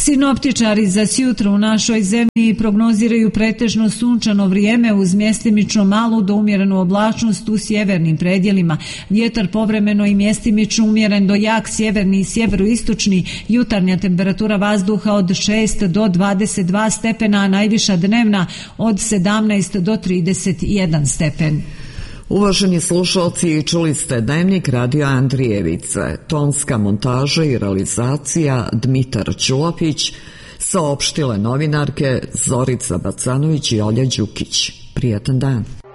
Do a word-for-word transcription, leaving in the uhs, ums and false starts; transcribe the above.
Sinoptičari za sjutro u našoj zemlji prognoziraju pretežno sunčano vrijeme uz mjestimično malu do umjerenu oblačnost u sjevernim predjelima. Vjetar povremeno i mjestimično umjeren do jak sjeverni i sjeveroistočni. Jutarnja temperatura vazduha od šest do dvadeset dva stepena, a najviša dnevna od sedamnaest do trideset jedan stepen. Uvaženi slušalci, čuli ste Dnevnik Radio Andrijevice, tonska montaža i realizacija Dmitar Ćulapić, saopštile novinarke Zorica Bacanović i Olja Đukić. Prijatan dan.